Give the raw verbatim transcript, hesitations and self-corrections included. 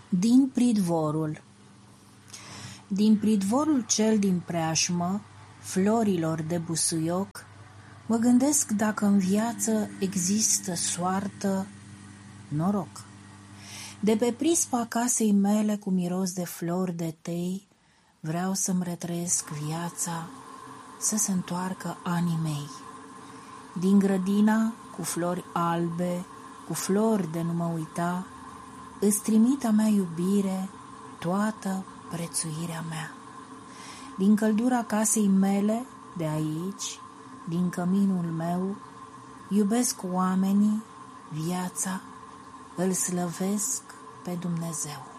Din pridvorul. Din pridvorul cel din preajmă, florilor de busuioc, mă gândesc dacă în viață există soartă, noroc. De pe prispa casei mele cu miros de flori de tei, vreau să-mi retrăiesc viața, să se întoarcă anii mei. Din grădina cu flori albe, cu flori de nu mă uita, îți trimit a mea iubire, toată prețuirea mea. Din căldura casei mele, de aici, din căminul meu, iubesc oamenii, viața, îl slăvesc pe Dumnezeu.